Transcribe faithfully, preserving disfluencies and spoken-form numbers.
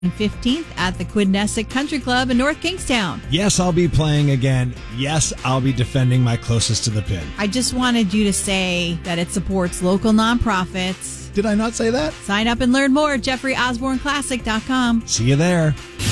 fifteenth at the Quidnessick Country Club in North Kingstown. Yes, I'll be playing again. Yes, I'll be defending my closest to the pin. I just wanted you to say that it supports local nonprofits. Did I not say that? Sign up and learn more at Jeffrey Osborne Classic dot com. See you there.